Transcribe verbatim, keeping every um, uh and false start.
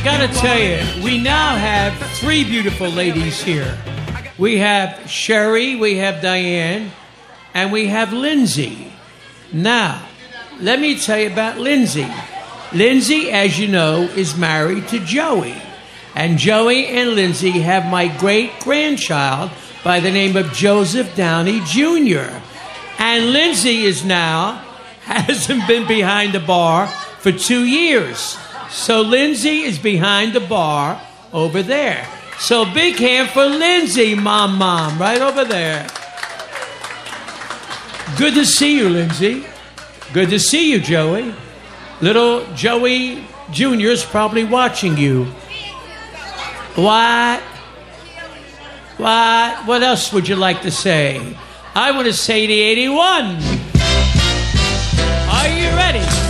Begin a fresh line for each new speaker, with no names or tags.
gotta tell you, we now have three beautiful ladies here. We have Sherry, we have Diane, and we have Lindsay. Now, let me tell you about Lindsay. Lindsay, as you know, is married to Joey. And Joey and Lindsay have my great-grandchild by the name of Joseph Downey Junior And Lindsay is now, hasn't been behind the bar for two years. So Lindsay is behind the bar over there. So big hand for Lindsay, Mom, Mom, right over there. Good to see you, Lindsay. Good to see you, Joey. Little Joey Junior's probably watching you. What? What? What else would you like to say? I want to say the eighty-one. Are you ready?